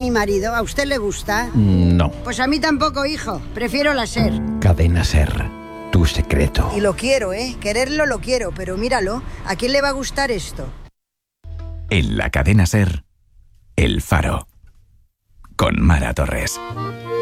mi marido? ¿A usted le gusta? No. Pues a mí tampoco, hijo. Prefiero la SER. Cadena SER. Tu secreto. Y lo quiero, ¿eh? Quererlo lo quiero, pero míralo. ¿A quién le va a gustar esto? En la cadena SER, El Faro. Con Mara Torres.